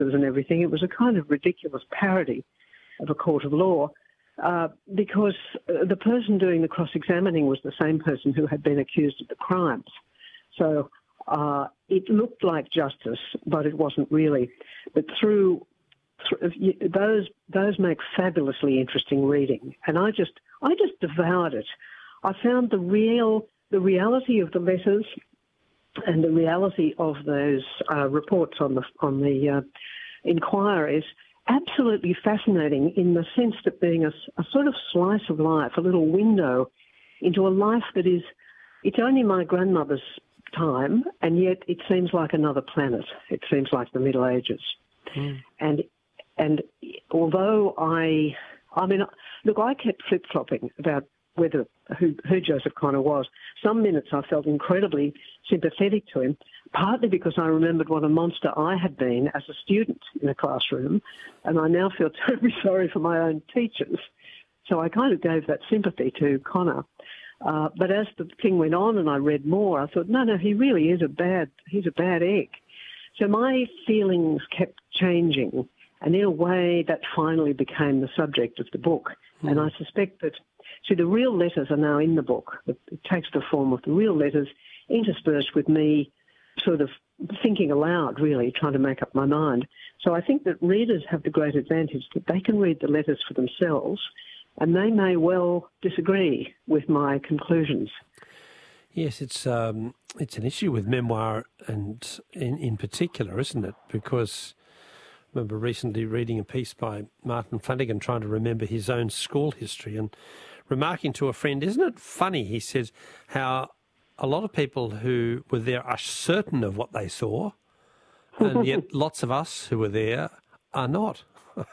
and everything. It was a kind of ridiculous parody of a court of law because the person doing the cross-examining was the same person who had been accused of the crimes. So it looked like justice, but it wasn't really. But through those make fabulously interesting reading, and I just devoured it. I found the reality of the letters and the reality of those reports on the inquiries absolutely fascinating, in the sense that being a sort of slice of life, a little window into a life that is, it's only my grandmother's time, and yet it seems like another planet. It seems like the Middle Ages. And although I kept flip-flopping about who Joseph Connor was. Some minutes I felt incredibly sympathetic to him, partly because I remembered what a monster I had been as a student in a classroom, and I now feel terribly sorry for my own teachers. So I kind of gave that sympathy to Connor. But as the thing went on and I read more, I thought, no, he really is he's a bad egg. So my feelings kept changing, and in a way that finally became the subject of the book. And I suspect that, the real letters are now in the book. It takes the form of the real letters interspersed with me sort of thinking aloud, really, trying to make up my mind. So I think that readers have the great advantage that they can read the letters for themselves, and they may well disagree with my conclusions. Yes, it's an issue with memoir, and in particular, isn't it? Because I remember recently reading a piece by Martin Flanagan trying to remember his own school history and remarking to a friend, isn't it funny, he says, how a lot of people who were there are certain of what they saw, and yet lots of us who were there are not.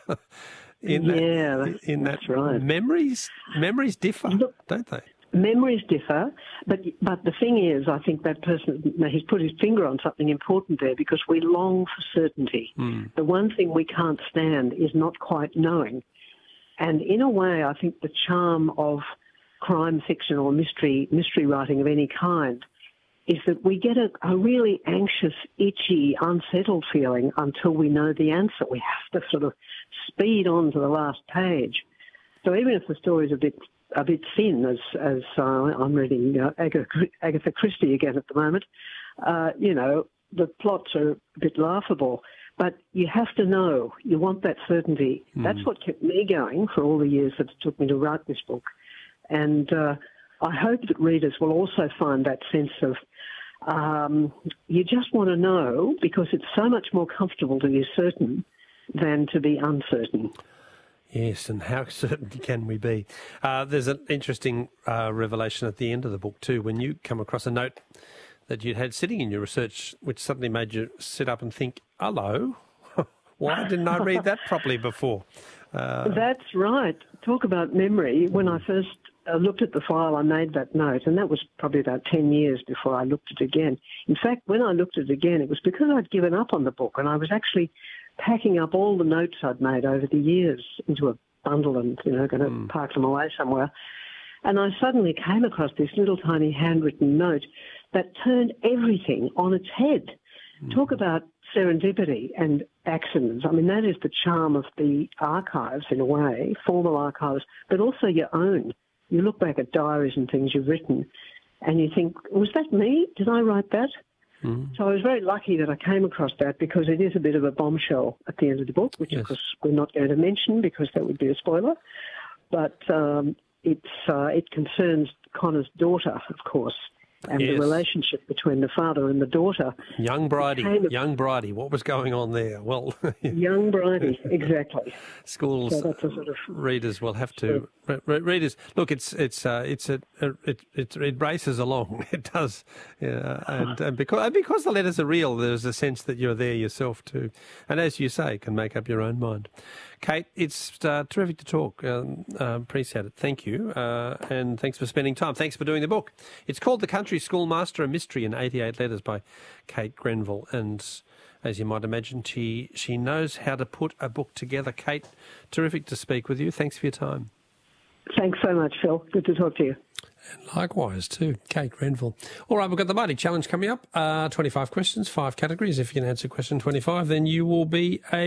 That's right. Memories differ, don't they? Memories differ, but the thing is, I think that person, he's put his finger on something important there, because we long for certainty. The one thing we can't stand is not quite knowing. And in a way, I think the charm of crime fiction or mystery writing of any kind is that we get a really anxious, itchy, unsettled feeling until we know the answer. We have to sort of speed on to the last page. So even if the story's a bit thin, as I'm reading Agatha Christie again at the moment, the plots are a bit laughable. But you have to know. You want that certainty. That's what kept me going for all the years that it took me to write this book. And I hope that readers will also find that sense of you just want to know, because it's so much more comfortable to be certain than to be uncertain. Yes, and how certain can we be? There's an interesting revelation at the end of the book too, when you come across a note that you'd had sitting in your research, which suddenly made you sit up and think, hello, why didn't I read that properly before? That's right. Talk about memory. When I first looked at the file, I made that note, and that was probably about 10 years before I looked at it again. In fact, when I looked at it again, it was because I'd given up on the book, and I was actually packing up all the notes I'd made over the years into a bundle and, going to park them away somewhere. And I suddenly came across this little tiny handwritten note that turned everything on its head. Talk about serendipity and accidents. I mean, that is the charm of the archives in a way, formal archives, but also your own. You look back at diaries and things you've written and you think, was that me? Did I write that? So I was very lucky that I came across that, because it is a bit of a bombshell at the end of the book, which, of course, we're not going to mention because that would be a spoiler. But it concerns Connor's daughter, of course, and the relationship between the father and the daughter. Young Bridie, what was going on there? Well, young Bridie, exactly. Schools, so that's a sort of readers will have to readers. Look, it races along. It does, and because the letters are real, there's a sense that you're there yourself too, and as you say, can make up your own mind. Kate, it's terrific to talk. Appreciate it. Thank you, and thanks for spending time. Thanks for doing the book. It's called The Country Schoolmaster, a Mystery in 88 Letters by Kate Grenville. And as you might imagine, she knows how to put a book together. Kate, terrific to speak with you. Thanks for your time. Thanks so much, Phil. Good to talk to you. Likewise, too, Kate Grenville. All right, we've got the Mighty Challenge coming up. 25 questions, 5 categories. If you can answer question 25, then you will be a